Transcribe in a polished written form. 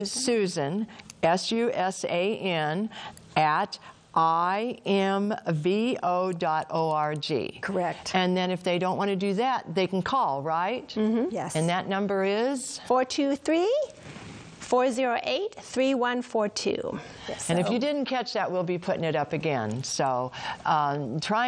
Susan, SUSAN, at imvo.org. Correct. And then if they don't want to do that, they can call, right? Mm-hmm. Yes. And that number is? 423-408-3142. And if you didn't catch that, we'll be putting it up again. So try